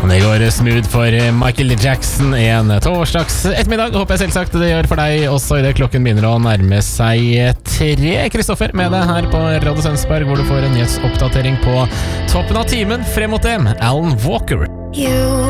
Det går smooth for Michael Jackson en torsdags ettermiddag. Håper jeg selvsagt det gjør for deg også i det klokken begynner å nærme seg 3. Kristoffer med deg her på Radio Tønsberg, hvor du får en nyhetsoppdatering på toppen av timen frem mot det. Alan Walker.